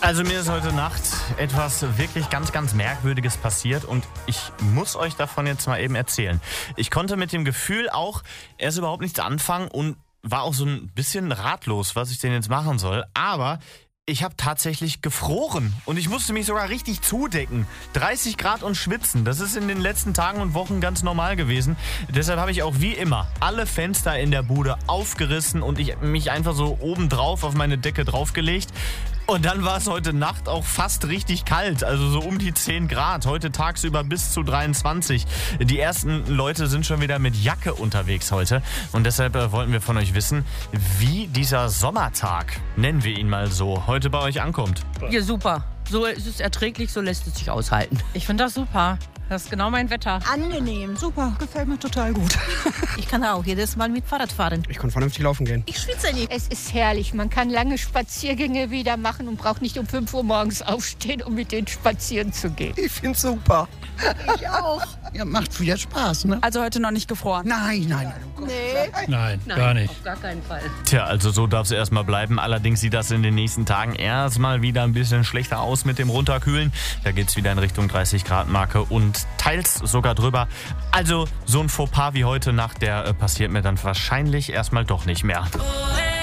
Also mir ist heute Nacht etwas wirklich ganz, ganz Merkwürdiges passiert und ich muss euch davon jetzt mal eben erzählen. Ich konnte mit dem Gefühl auch erst überhaupt nichts anfangen und war auch so ein bisschen ratlos, was ich denn jetzt machen soll. Aber ich habe tatsächlich gefroren und ich musste mich sogar richtig zudecken. 30 Grad und schwitzen, das ist in den letzten Tagen und Wochen ganz normal gewesen. Deshalb habe ich auch wie immer alle Fenster in der Bude aufgerissen und ich mich einfach so obendrauf auf meine Decke draufgelegt. Und dann war es heute Nacht auch fast richtig kalt, also so um die 10 Grad. Heute tagsüber bis zu 23. Die ersten Leute sind schon wieder mit Jacke unterwegs heute. Und deshalb wollten wir von euch wissen, wie dieser Sommertag, nennen wir ihn mal so, heute bei euch ankommt. Ja, super. So ist es erträglich, so lässt es sich aushalten. Ich finde das super. Das ist genau mein Wetter. Angenehm, super, gefällt mir total gut. Ich kann auch jedes Mal mit Fahrrad fahren. Ich kann vernünftig laufen gehen. Ich schwitze nicht. Es ist herrlich. Man kann lange Spaziergänge wieder machen und braucht nicht um 5 Uhr morgens aufstehen, um mit denen spazieren zu gehen. Ich find's super. Ich auch. Ja, macht wieder Spaß, ne? Also heute noch nicht gefroren? Nein. Nein, gar nicht. Auf gar keinen Fall. Tja, also so darf es erstmal bleiben. Allerdings sieht das in den nächsten Tagen erstmal wieder ein bisschen schlechter aus mit dem Runterkühlen. Da geht's wieder in Richtung 30 Grad Marke und teils sogar drüber. Also so ein Fauxpas wie heute Nacht, der passiert mir dann wahrscheinlich erstmal doch nicht mehr.